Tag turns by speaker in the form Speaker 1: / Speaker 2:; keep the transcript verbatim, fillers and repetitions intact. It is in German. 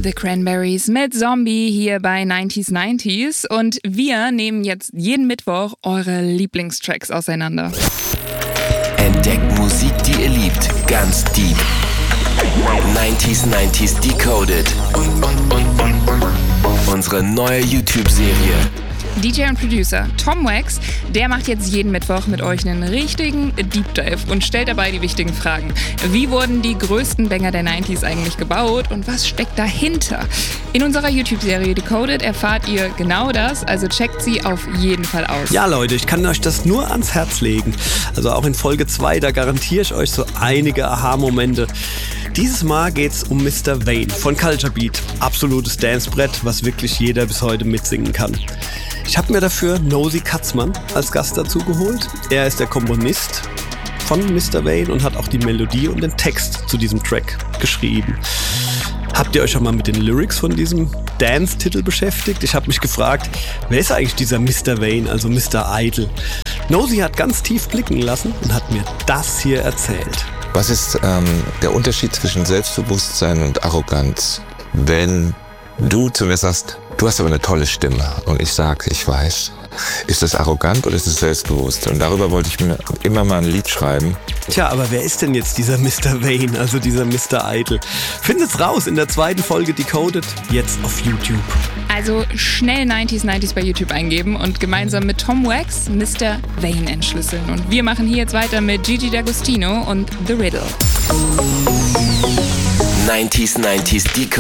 Speaker 1: The Cranberries mit Zombie hier bei neunzig neunzig und wir nehmen jetzt jeden Mittwoch eure Lieblingstracks auseinander.
Speaker 2: Entdeckt Musik, die ihr liebt, ganz deep. neunzig neunzig Decoded. Unsere neue YouTube-Serie.
Speaker 1: D J und Producer Tom Wax, der macht jetzt jeden Mittwoch mit euch einen richtigen Deep Dive und stellt dabei die wichtigen Fragen. Wie wurden die größten Banger der neunziger eigentlich gebaut und was steckt dahinter? In unserer YouTube-Serie Decoded erfahrt ihr genau das, also checkt sie auf jeden Fall aus.
Speaker 3: Ja Leute, ich kann euch das nur ans Herz legen. Also auch in Folge zwei, da garantiere ich euch so einige Aha-Momente. Dieses Mal geht's um Mister Vane von Culture Beat. Absolutes Dancebrett, was wirklich jeder bis heute mitsingen kann. Ich habe mir dafür Nosy Katzmann als Gast dazu geholt. Er ist der Komponist von Mister Vane und hat auch die Melodie und den Text zu diesem Track geschrieben. Habt ihr euch schon mal mit den Lyrics von diesem Dance-Titel beschäftigt? Ich habe mich gefragt, wer ist eigentlich dieser Mister Vane, also Mister Idol? Nosy hat ganz tief blicken lassen und hat mir das hier erzählt.
Speaker 4: Was ist ähm, der Unterschied zwischen Selbstbewusstsein und Arroganz? Wenn du zu mir sagst, du hast aber eine tolle Stimme und ich sage, ich weiß, ist das arrogant oder ist es selbstbewusst? Und darüber wollte ich mir immer mal ein Lied schreiben.
Speaker 3: Tja, aber wer ist denn jetzt dieser Mister Vane, also dieser Mister Idol? Findet's raus in der zweiten Folge Decoded, jetzt auf YouTube.
Speaker 1: Also schnell neunzig neunzig bei YouTube eingeben und gemeinsam mit Tom Wax Mister Vane entschlüsseln. Und wir machen hier jetzt weiter mit Gigi D'Agostino und The Riddle.
Speaker 2: neunzig neunzig Decoded.